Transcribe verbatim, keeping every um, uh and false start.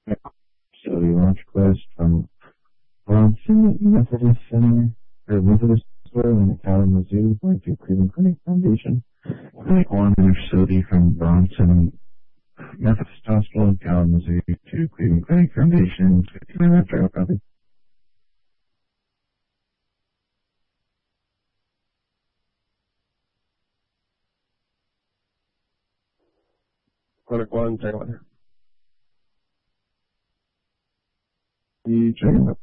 facility launch request from Bronson Methodist Center, or Methodist Hospital in Kalamazoo, going to Cleveland Clinic Foundation. Clinic one in facility from Bronson Methodist Hospital in Kalamazoo to Cleveland Clinic Foundation. fifteen minutes, drive copy. Clinic one, take one. You check it up.